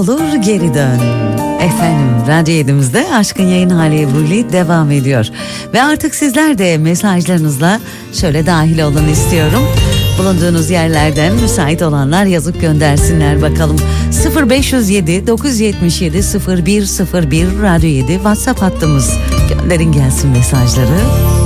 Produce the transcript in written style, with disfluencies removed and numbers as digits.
olur geri dön. Efendim, Radyo 7'imizde Aşkın Yayın Hali Ebru'yla devam ediyor. Ve artık sizler de mesajlarınızla şöyle dahil olun istiyorum. Bulunduğunuz yerlerden müsait olanlar yazıp göndersinler bakalım. 0507 977 0101 Radyo 7 WhatsApp hattımız. Gönderin gelsin mesajları.